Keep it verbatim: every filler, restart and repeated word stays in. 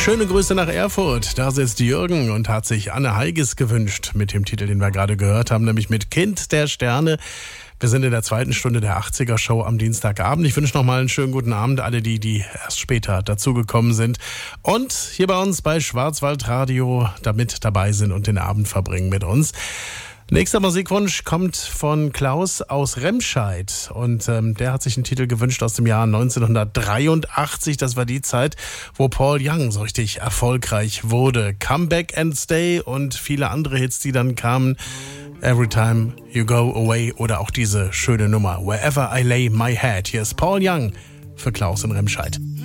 Schöne Grüße nach Erfurt. Da sitzt Jürgen und hat sich Anne Heiges gewünscht mit dem Titel, den wir gerade gehört haben, nämlich mit Kind der Sterne. Wir sind in der zweiten Stunde der achtziger-Show am Dienstagabend. Ich wünsche nochmal einen schönen guten Abend alle die, die erst später dazugekommen sind und hier bei uns bei Schwarzwaldradio damit dabei sind und den Abend verbringen mit uns. Nächster Musikwunsch kommt von Klaus aus Remscheid und ähm, der hat sich einen Titel gewünscht aus dem Jahr neunzehnhundertdreiundachtzig. Das war die Zeit, wo Paul Young so richtig erfolgreich wurde. Come Back and Stay und viele andere Hits, die dann kamen. Every Time You Go Away oder auch diese schöne Nummer Wherever I Lay My Head. Hier ist Paul Young für Klaus in Remscheid.